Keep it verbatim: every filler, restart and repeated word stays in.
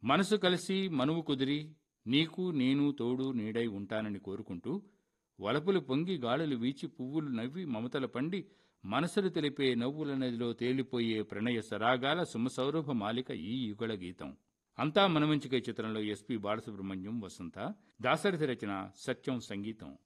మనసు కలిసి మనువు కుదిరి నీకు నేను తోడు నీడై ఉంటానని కోరుకుంటూ వలపులు పొంగి గాలులు వీచి పువ్వులు నవ్వి మమతల పండి మనసులు తెలిపే నవ్వుల నదిలో తేలిపోయే ప్రణయ సరాగాల సుమసౌరభ మాలిక ఈ యుగళ గీతం. అంతా మనమంచికై చిత్రంలో ఎస్పి బాలసుబ్రహ్మణ్యం, వసంత, దాశరథి రచన, సత్యం సంగీతం.